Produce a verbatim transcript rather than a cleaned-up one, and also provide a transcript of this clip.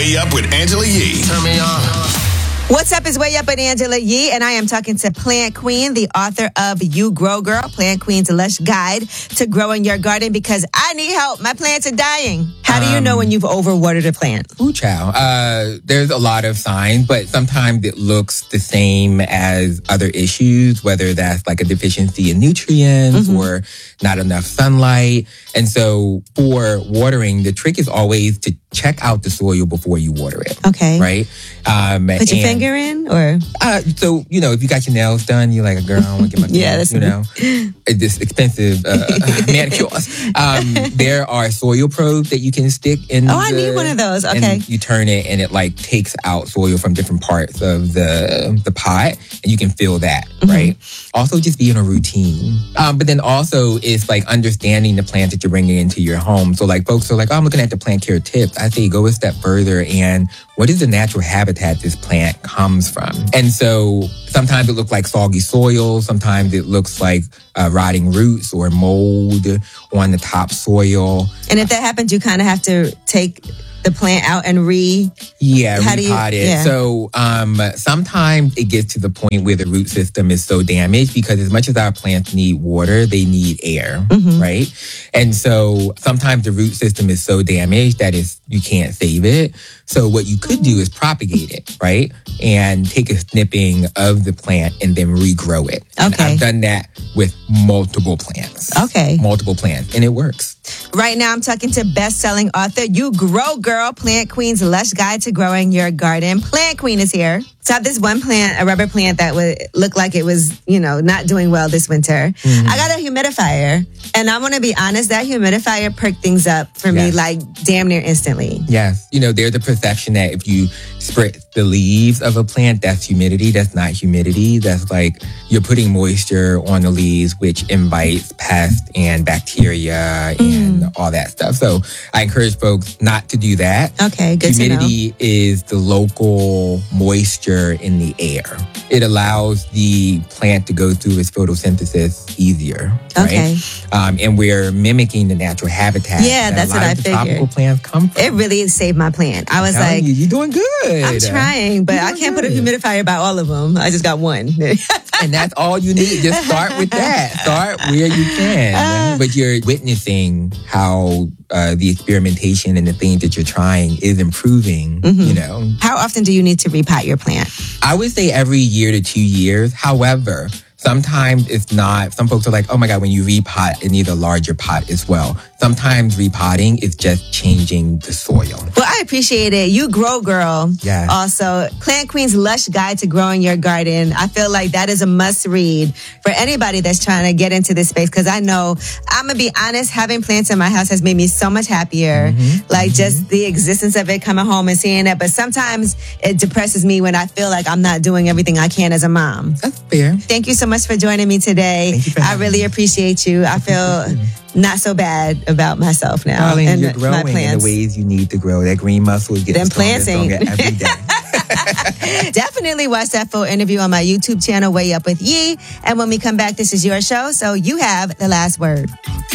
Way Up with Angela Yee. Turn me on. What's up? It's Way Up with Angela Yee, and I am talking to Plant Queen, the author of You Grow Girl, Plant Queen's Lush Guide to Growing Your Garden, because I need help. My plants are dying. How do you know when you've overwatered a plant? Ooh, child. Uh, there's a lot of signs, but sometimes it looks the same as other issues, whether that's like a deficiency in nutrients mm-hmm. or not enough sunlight. And so for watering, the trick is always to check out the soil before you water it. Okay. Right? Um, Put your and, finger in, or? Uh, so, you know, if you got your nails done, you're like, girl, I want to get my yeah, nails, that's you know, this expensive uh, manicures. Um, there are soil probes that you can stick in. Oh, the, I need one of those. Okay. And you turn it and it like takes out soil from different parts of the the pot, and you can feel that, mm-hmm. right? Also, just be in a routine. Um, but then also it's like understanding the plants that you're bringing into your home. So like folks are like, oh, I'm looking at the plant care tips. I say go a step further, and what is the natural habitat this plant comes from? And so sometimes it looks like soggy soil. Sometimes it looks like uh, rotting roots or mold on the top soil. And if that happens, you kind of have to take the plant out and re yeah how do you, repot it. Yeah. So um, sometimes it gets to the point where the root system is so damaged, because as much as our plants need water, they need air, mm-hmm. right? And so sometimes the root system is so damaged that it's you can't save it. So what you could do is propagate it, right? And take a snipping of the plant and then regrow it. Okay. And I've done that with multiple plants. Okay. Multiple plants. And it works. Right now, I'm talking to best-selling author, You Grow Girl, Plant Queen's Lush Guide to Growing Your Garden. Plant Queen is here. So I have this one plant, a rubber plant that would look like it was, you know, not doing well this winter. Mm-hmm. I got a humidifier, and I want to be honest, that humidifier perked things up for yes. me like damn near instantly. Yes. You know, there's a perception that if you spritz the leaves of a plant, that's humidity. That's not humidity. That's like you're putting moisture on the leaves, which invites pests and bacteria and mm. all that stuff. So I encourage folks not to do that. Okay, good Humidity to know. is the local moisture in the air. It allows the plant to go through its photosynthesis easier. Okay. Right? Um, and we're mimicking the natural habitat. Yeah, that that's a lot what I of the figured. Tropical plants come from. It really saved my plant. I was I'm like, you, you're doing good. I'm trying, but I can't good. put a humidifier by all of them. I just got one. And that's all you need. Just start with that. Start where you can. Uh, but you're witnessing how uh, the experimentation and the things that you're trying is improving, mm-hmm. you know. How often do you need to repot your plant? I would say every year to two years. However, sometimes it's not. Some folks are like, oh my God, when you repot, it needs a larger pot as well. Sometimes repotting is just changing the soil. Well, I appreciate it. You Grow Girl. Yeah. Also, Plant Queen's Lush Guide to Growing Your Garden. I feel like that is a must read for anybody that's trying to get into this space. Because I know, I'm going to be honest, having plants in my house has made me so much happier. Mm-hmm. Like mm-hmm. just the existence of it, coming home and seeing it. But sometimes it depresses me when I feel like I'm not doing everything I can as a mom. That's fair. Thank you so much for joining me today. Thank you for I really me. appreciate you. I feel not so bad about myself now. Darling, and you're growing my plants. in the ways you need to grow. That green muscle is getting Them stronger plants and stronger ain't. every day. Definitely watch that full interview on my YouTube channel, Way Up with Yee. And when we come back, this is your show, so you have the last word.